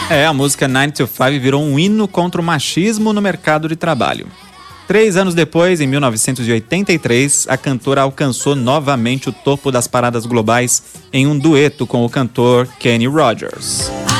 A música 9 to 5 virou um hino contra o machismo no mercado de trabalho. 3 anos depois, em 1983, a cantora alcançou novamente o topo das paradas globais em um dueto com o cantor Kenny Rogers.